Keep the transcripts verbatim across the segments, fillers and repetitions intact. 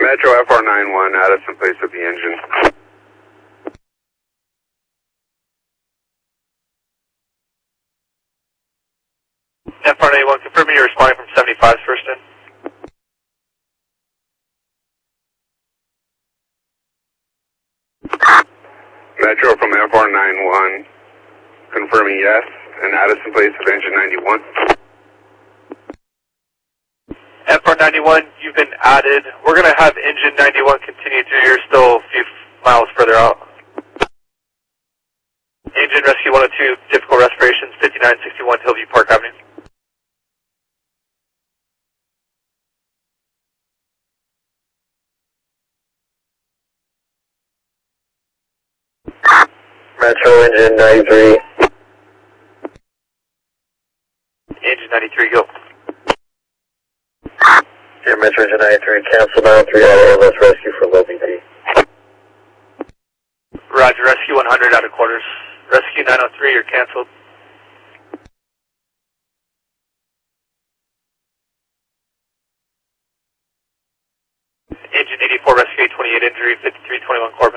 Metro F R ninety-one, Addison, place of the engine. F R ninety-one, confirming you're responding from seventy-five first in. Metro from F R ninety-one, confirming yes, and Addison, place of engine ninety-one. F R ninety-one, you've been added. We're going to have engine ninety-one continue through. You're still a few miles further out. Engine rescue one oh two, difficult respirations, fifty-nine sixty-one Hillview Park Avenue. Metro engine ninety-three. Engine ninety-three, go. Yeah, Metro engine ninety-three, cancel down three out of let's rescue for low B P. Roger, rescue one hundred out of quarters. Rescue nine oh three, you're canceled. Engine eighty-four, rescue eight twenty-eight, injury fifty-three twenty-one Corbin.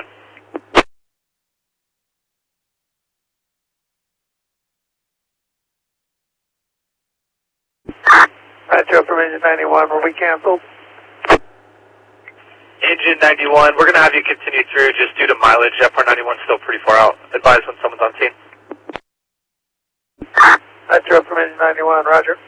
Metro from engine ninety-one, will be canceled. Engine ninety-one, we're going to have you continue through just due to mileage. F R ninety-one is still pretty far out. Advise when someone's on scene. Metro from engine ninety-one, roger.